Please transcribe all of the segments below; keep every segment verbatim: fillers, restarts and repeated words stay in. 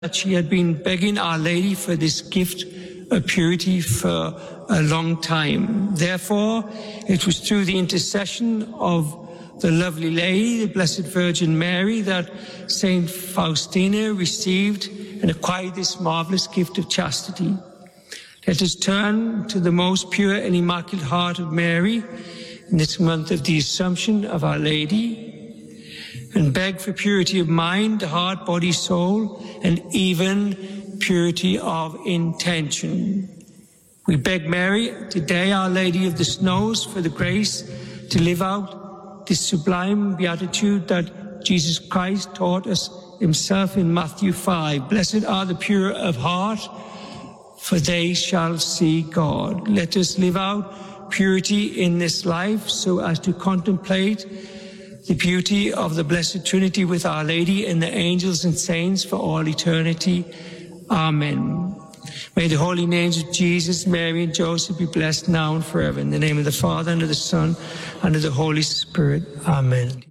that she had been begging Our Lady for this gift of purity for a long time. Therefore, it was through the intercession of the lovely Lady, the Blessed Virgin Mary, that Saint Faustina received and acquired this marvelous gift of chastity. Let us turn to the most pure and immaculate heart of Mary in this month of the Assumption of Our Lady, and beg for purity of mind, heart, body, soul, and even purity of intention. We beg Mary, today, Our Lady of the Snows, for the grace to live out this sublime beatitude that Jesus Christ taught us himself in Matthew five. Blessed are the pure of heart, for they shall see God. Let us live out purity in this life so as to contemplate the beauty of the Blessed Trinity with Our Lady and the angels and saints for all eternity. Amen. May the holy names of Jesus, Mary, and Joseph be blessed now and forever. In the name of the Father, and of the Son, and of the Holy Spirit. Amen.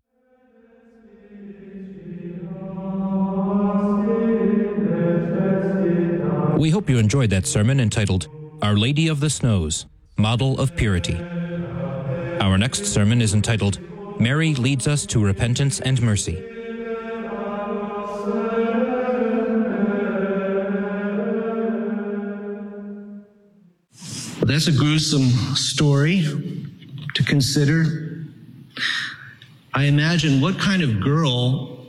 We hope you enjoyed that sermon entitled, Our Lady of the Snows, Model of Purity. Our next sermon is entitled, Mary Leads Us to Repentance and Mercy. Well, that's a gruesome story to consider. I imagine what kind of girl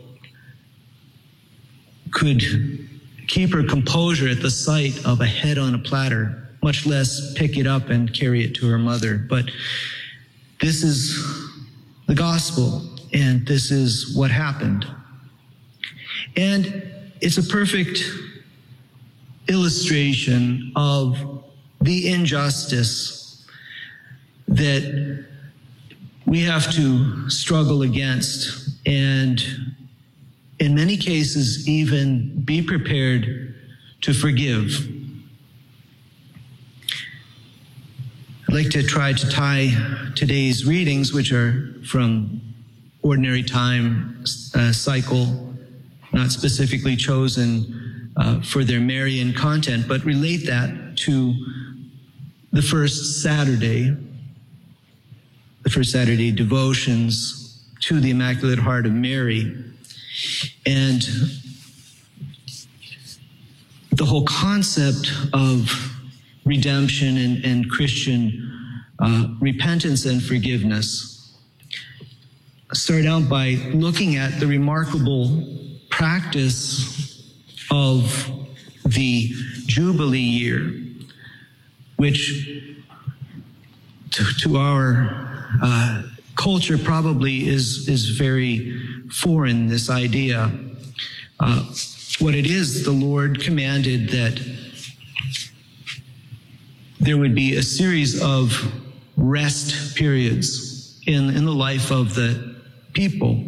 could keep her composure at the sight of a head on a platter, much less pick it up and carry it to her mother. But this is the gospel, and this is what happened. And it's a perfect illustration of the injustice that we have to struggle against, and in many cases even be prepared to forgive. I'd like to try to tie today's readings, which are from Ordinary Time uh, cycle, not specifically chosen uh, for their Marian content, but relate that to the first Saturday, the first Saturday devotions to the Immaculate Heart of Mary. And the whole concept of redemption and, and Christian uh, repentance and forgiveness. Start out by looking at the remarkable practice of the Jubilee year, which to, to our uh, culture probably is, is very foreign, this idea. Uh, what it is, the Lord commanded that there would be a series of rest periods in, in the life of the people.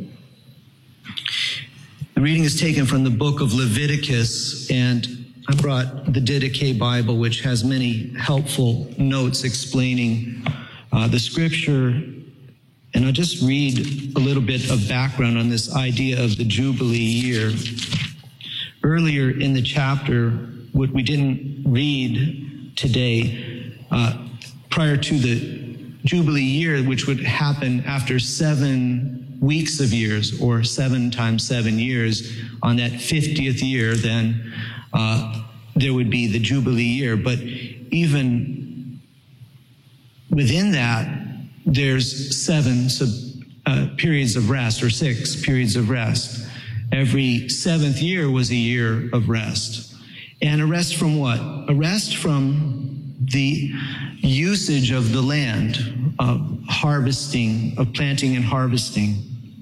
The reading is taken from the book of Leviticus, and I brought the Didache Bible, which has many helpful notes explaining uh, the scripture. And I'll just read a little bit of background on this idea of the Jubilee year. Earlier in the chapter, what we didn't read today, uh, prior to the Jubilee year, which would happen after seven weeks of years, or seven times seven years, on that fiftieth year, then uh, there would be the Jubilee year. But even within that, there's seven sub, uh, periods of rest, or six periods of rest. Every seventh year was a year of rest. And a rest from what? A rest from the usage of the land, of harvesting, of planting and harvesting.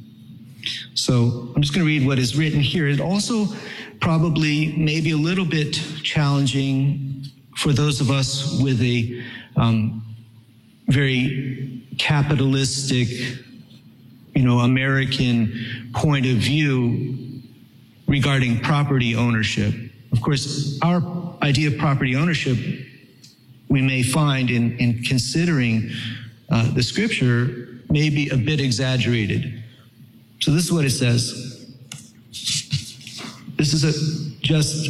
So I'm just going to read what is written here. It also probably maybe a little bit challenging for those of us with a um, very capitalistic, you know, American point of view regarding property ownership. Of course, our idea of property ownership, we may find in, in considering uh, the scripture, may be a bit exaggerated. So this is what it says. This is a just